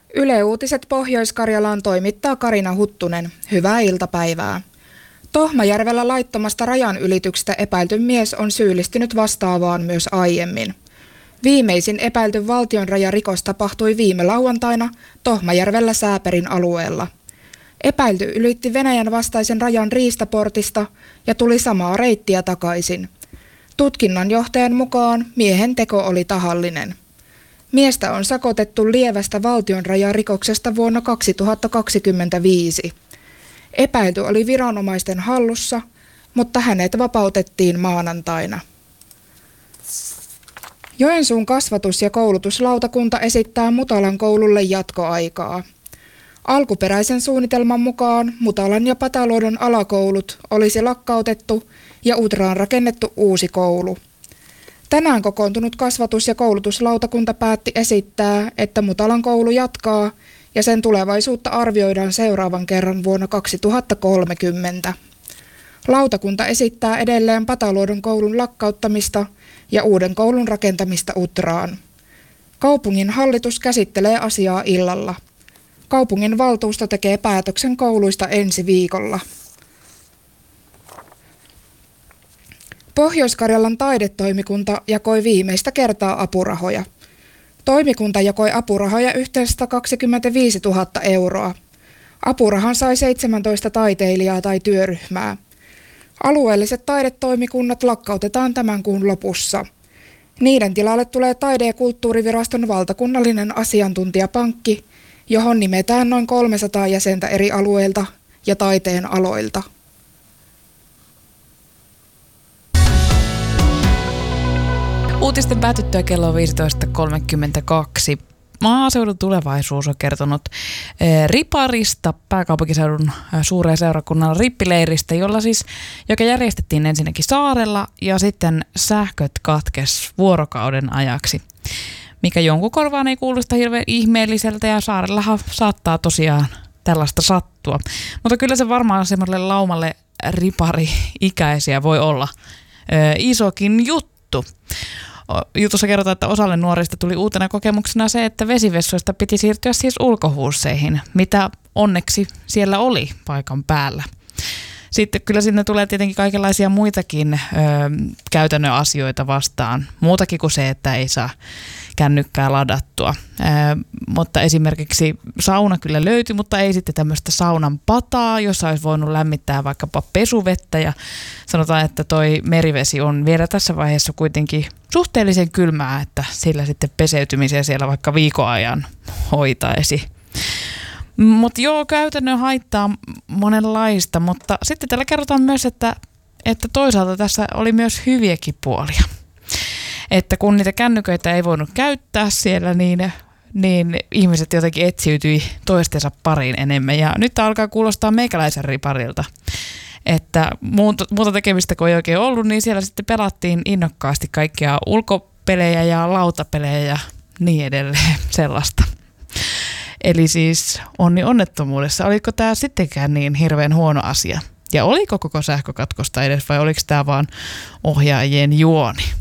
Yle Uutiset Pohjois-Karjalaan toimittaa Karina Huttunen. Hyvää iltapäivää. Tohmajärvellä laittomasta rajanylityksestä epäilty mies on syyllistynyt vastaavaan myös aiemmin. Viimeisin epäilty valtionrajarikos tapahtui viime lauantaina Tohmajärvellä Sääperin alueella. Epäilty ylitti Venäjän vastaisen rajan Riistaportista ja tuli samaa reittiä takaisin. Tutkinnanjohtajan mukaan miehen teko oli tahallinen. Miestä on sakotettu lievästä valtionrajarikoksesta vuonna 2025. Epäilty oli viranomaisten hallussa, mutta hänet vapautettiin maanantaina. Joensuun kasvatus- ja koulutuslautakunta esittää Mutalan koululle jatkoaikaa. Alkuperäisen suunnitelman mukaan Mutalan ja Pataluodon alakoulut olisi lakkautettu ja Utraan rakennettu uusi koulu. Tänään kokoontunut kasvatus- ja koulutuslautakunta päätti esittää, että Mutalan koulu jatkaa ja sen tulevaisuutta arvioidaan seuraavan kerran vuonna 2030. Lautakunta esittää edelleen Pataluodon koulun lakkauttamista ja uuden koulun rakentamista Utraan. Kaupungin hallitus käsittelee asiaa illalla. Kaupungin valtuusto tekee päätöksen kouluista ensi viikolla. Pohjois-Karjalan taidetoimikunta jakoi viimeistä kertaa apurahoja. Toimikunta jakoi apurahoja yhteensä 125 000 euroa. Apurahan sai 17 taiteilijaa tai työryhmää. Alueelliset taidetoimikunnat lakkautetaan tämän kuun lopussa. Niiden tilalle tulee Taide- ja kulttuuriviraston valtakunnallinen asiantuntijapankki, johon nimetään noin 300 jäsentä eri alueilta ja taiteen aloilta. Uutisten päätyttyä kello on 15.32. Maaseudun Tulevaisuus on kertonut Riparista, pääkaupunkiseudun suuren seurakunnan rippileiristä, joka järjestettiin ensinnäkin saarella ja sitten sähköt katkes vuorokauden ajaksi, mikä jonkun korvaan ei kuulosta hirveän ihmeelliseltä ja saarellahan saattaa tosiaan tällaista sattua. Mutta kyllä se varmaan semmoiselle laumalle ripari-ikäisiä voi olla isokin juttu. Jutussa kerrotaan, että osalle nuorista tuli uutena kokemuksena se, että vesivessoista piti siirtyä siis ulkohuusseihin, mitä onneksi siellä oli paikan päällä. Sitten kyllä sinne tulee tietenkin kaikenlaisia muitakin käytännön asioita vastaan, muutakin kuin se, että ei saa kännykkää ladattua. Mutta esimerkiksi sauna kyllä löytyi, mutta ei sitten tämmöistä saunan pataa, jossa olisi voinut lämmittää vaikkapa pesuvettä. Ja sanotaan, että toi merivesi on vielä tässä vaiheessa kuitenkin suhteellisen kylmää, että sillä sitten peseytymisiä siellä vaikka viikon ajan hoitaisi. Mutta joo, käytännön haittaa monenlaista, mutta sitten täällä kerrotaan myös, että toisaalta tässä oli myös hyviäkin puolia. Että kun niitä kännyköitä ei voinut käyttää siellä, niin ihmiset jotenkin etsiytyi toistensa pariin enemmän. Ja nyt alkaa kuulostaa meikäläisen riparilta, että muuta tekemistä kun ei oikein ollut, niin siellä sitten pelattiin innokkaasti kaikkia ulkopelejä ja lautapelejä ja niin edelleen sellaista. Eli siis onni onnettomuudessa. Oliko tämä sittenkään niin hirveän huono asia? Ja oliko koko sähkökatkosta edes vai oliko tämä vaan ohjaajien juoni?